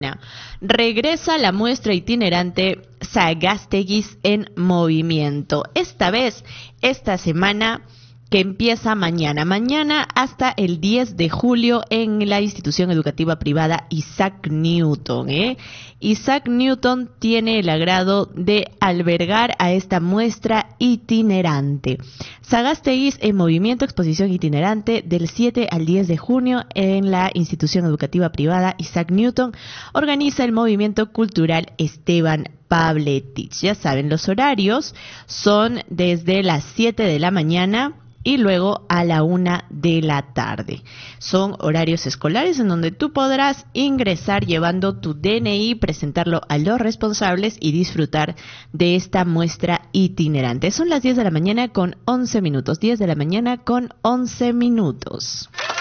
Regresa la muestra itinerante Sagasteguis en movimiento. Esta semana que empieza mañana hasta el 10 de julio en la institución educativa privada Isaac Newton. Isaac Newton tiene el agrado de albergar a esta muestra itinerante. Sagasteguis en movimiento, exposición itinerante del 7 al 10 de junio en la institución educativa privada Isaac Newton, organiza el movimiento cultural Esteban Pavletich. Ya saben, los horarios son desde las 7 de la mañana y luego a la 1 de la tarde. Son horarios escolares en donde tú podrás ingresar llevando tu DNI, presentarlo a los responsables y disfrutar de esta muestra itinerante. Son las 10 de la mañana con 11 minutos. 10 de la mañana con 11 minutos.